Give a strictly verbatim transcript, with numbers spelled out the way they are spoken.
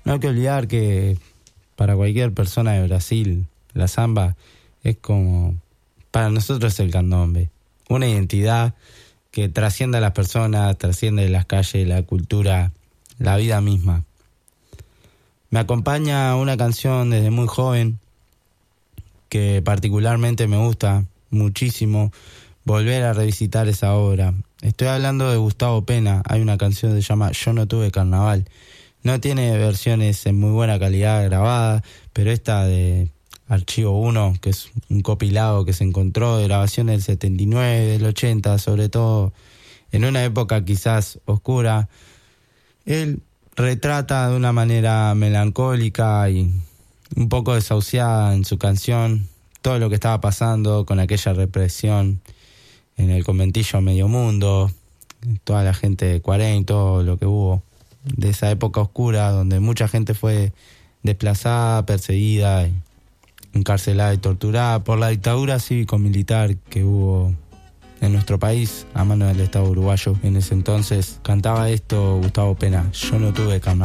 No hay que olvidar que para cualquier persona de Brasil, la samba es como, para nosotros es el candombe, una identidad que trasciende a las personas, trasciende las calles, la cultura, la vida misma. Me acompaña una canción desde muy joven que particularmente me gusta muchísimo volver a revisitar esa obra. Estoy hablando de Gustavo Pena. Hay una canción que se llama Yo no tuve carnaval. No tiene versiones en muy buena calidad grabadas, pero esta de Archivo uno, que es un compilado que se encontró de grabaciones del setenta y nueve, del ochenta, sobre todo en una época quizás oscura, él retrata de una manera melancólica y un poco desahuciada en su canción todo lo que estaba pasando con aquella represión en el conventillo Medio Mundo, toda la gente de Cuarén, todo lo que hubo de esa época oscura donde mucha gente fue desplazada, perseguida, encarcelada y torturada por la dictadura cívico-militar que hubo en nuestro país a mano del Estado uruguayo. En ese entonces cantaba esto Gustavo Pena: Yo no tuve carnaval.